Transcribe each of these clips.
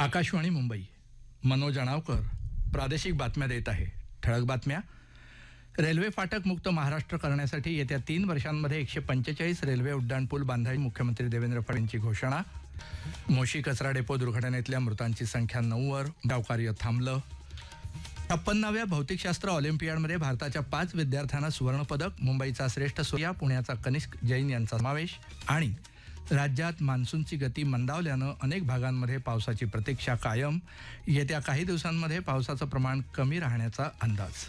आकाशवाणी मुंबई. मनोज अणावकर प्रादेशिक बातम्या देत आहे. ठळक बातम्या. रेल्वे फाटक मुक्त महाराष्ट्र करण्यासाठी येत्या 3 वर्षांमध्ये 145 रेल्वे उड्डाणपूल बांधायची मुख्यमंत्री देवेंद्र फडणवीस यांची घोषणा. मोशी कचरा डेपो दुर्घटनेतल्या मृतांची संख्या 9 वर. गावकार्य थांबलं. 56व्या भौतिकशास्त्र ऑलिम्पियाडमध्ये भारताच्या 5 विद्यार्थ्यांना सुवर्णपदक. मुंबईचा श्रेष्ठ सूर्या, पुण्याचा कनिष्क जैन यांचा समावेश. आणि राज्यात मान्सूनची गती मंदावल्यानं अनेक भागांमध्ये पावसाची प्रतीक्षा कायम. येत्या काही दिवसांमध्ये पावसाचं प्रमाण कमी राहण्याचा अंदाज.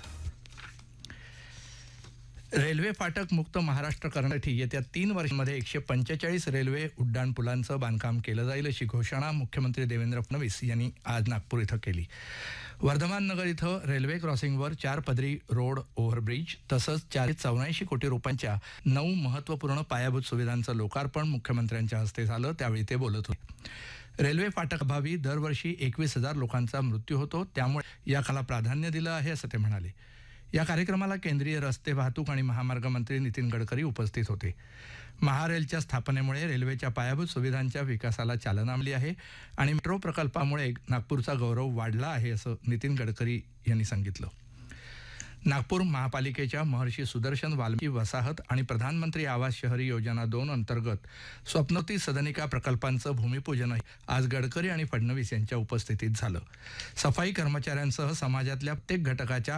रेल्वे फाटक मुक्त महाराष्ट्र करण्यासाठी येत्या 3 वर्षांमध्ये 145 रेल्वे उड्डाणपुलांचं बांधकाम केलं जाईल अशी घोषणा मुख्यमंत्री देवेंद्र फडणवीस यांनी आज नागपूर इथं केली. वर्धमान नगर इथं रेल्वे क्रॉसिंगवर 4 पदरी रोड ओव्हरब्रिज तसंच 484 कोटी रुपयांच्या 9 महत्त्वपूर्ण पायाभूत सुविधांचं लोकार्पण मुख्यमंत्र्यांच्या हस्ते झालं. त्यावेळी ते बोलत होते. रेल्वे फाटकाभावी दरवर्षी 21,000 लोकांचा मृत्यू होतो, त्यामुळे या काला प्राधान्य दिलं आहे असं ते म्हणाले. या कार्यक्रमाला केंद्रीय रस्ते वाहतूक आणि महामार्ग मंत्री नितीन गडकरी उपस्थित होते. महारेलच्या स्थापनेमुळे रेल्वेच्या पायाभूत सुविधांच्या विकासाला चालना मिळाली आहे आणि मेट्रो प्रकल्पामुळे नागपूरचा गौरव वाढला आहे असं नितीन गडकरी यांनी सांगितलं. नागपूर महापालिकेच्या महर्षी सुदर्शन वाल्मिकी वसाहत आणि प्रधानमंत्री आवास शहरी योजना 2 अंतर्गत स्वप्नोती सदनिका प्रकल्पांचं भूमिपूजनही आज गडकरी आणि फडणवीस यांच्या उपस्थितीत झालं. सफाई कर्मचाऱ्यांसह समाजातल्या प्रत्येक घटकाच्या